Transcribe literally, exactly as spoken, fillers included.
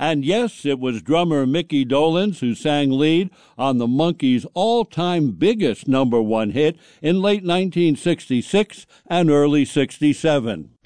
And yes, it was drummer Mickey Dolenz who sang lead on the Monkees' all-time biggest number one hit in late nineteen sixty-six and early sixty-seven.